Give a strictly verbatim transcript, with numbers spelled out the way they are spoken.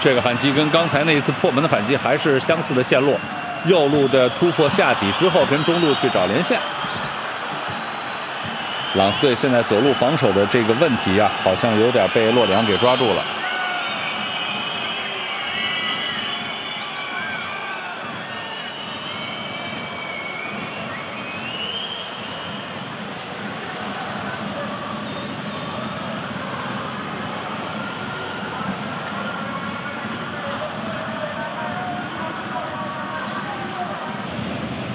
这个反击跟刚才那一次破门的反击还是相似的线路，右路的突破下底之后，跟中路去找连线。朗斯队现在走路防守的这个问题啊，好像有点被洛里昂给抓住了。